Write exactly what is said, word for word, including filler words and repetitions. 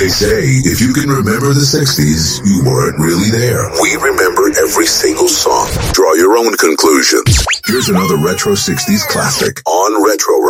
They say if you can remember the sixties, you weren't really there. We remember every single song. Draw your own conclusions. Here's another Retro sixties classic on Retro